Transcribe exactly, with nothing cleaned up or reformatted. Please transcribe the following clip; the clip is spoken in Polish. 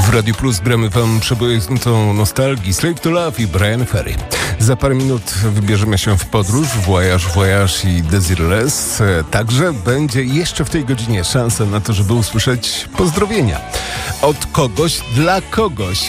W Radiu Plus gramy wam przebojętną nostalgii Slave to Love i Bryan Ferry. Za parę minut wybierzemy się w podróż, Voyage, Voyage i Desireless. Także będzie jeszcze w tej godzinie szansa na to, żeby usłyszeć pozdrowienia od kogoś dla kogoś.